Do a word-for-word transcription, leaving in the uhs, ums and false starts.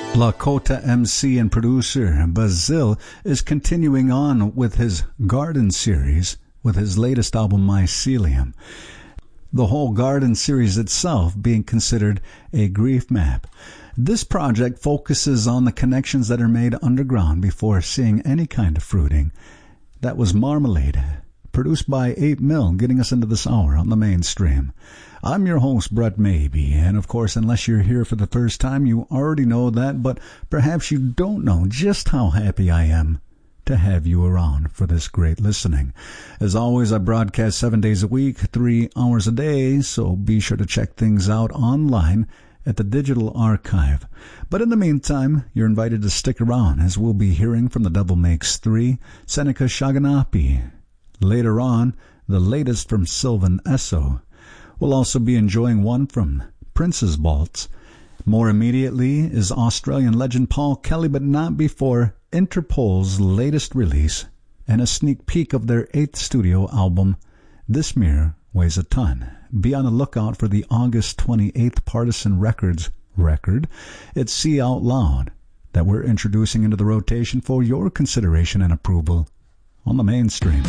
Lakota M C and producer Bazil is continuing on with his Garden series with his latest album Mycelium. The whole Garden series itself being considered a grief map. This project focuses on the connections that are made underground before seeing any kind of fruiting. That was Marmalade, produced by eight mil, getting us into this hour on the mainstream. I'm your host, Brett Maybe, and of course, unless you're here for the first time, you already know that, but perhaps you don't know just how happy I am to have you around for this great listening. As always, I broadcast seven days a week, three hours a day, so be sure to check things out online at the Digital Archive. But in the meantime, you're invited to stick around as we'll be hearing from The Devil Makes Three, Seneca Shaganappi. Later on, the latest from Sylvan Esso. We'll also be enjoying one from Prince's Vaults. More immediately is Australian legend Paul Kelly, but not before Interpol's latest release and a sneak peek of their eighth studio album, This Mirror Weighs a Ton. Be on the lookout for the August twenty-eighth Partisan Records record. It's See Out Loud that we're introducing into the rotation for your consideration and approval on the mainstream.